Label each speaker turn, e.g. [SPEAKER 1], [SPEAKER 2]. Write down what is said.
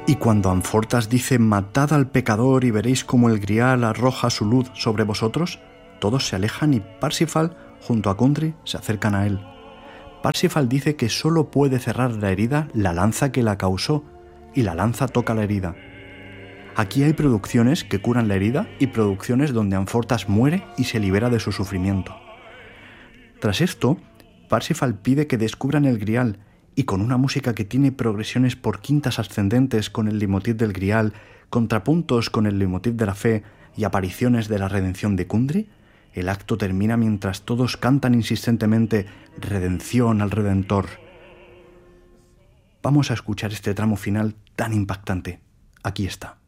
[SPEAKER 1] Y cuando Anfortas dice «matad al pecador y veréis cómo el Grial arroja su luz sobre vosotros», todos se alejan y Parsifal, junto a Kundry, se acercan a él. Parsifal dice que solo puede cerrar la herida la lanza que la causó, y la lanza toca la herida. Aquí hay producciones que curan la herida y producciones donde Anfortas muere y se libera de su sufrimiento. Tras esto, Parsifal pide que descubran el Grial, y con una música que tiene progresiones por quintas ascendentes con el leitmotiv del Grial, contrapuntos con el leitmotiv de la fe y apariciones de la redención de Kundry, el acto termina mientras todos cantan insistentemente «Redención al Redentor». Vamos a escuchar este tramo final tan impactante. Aquí está.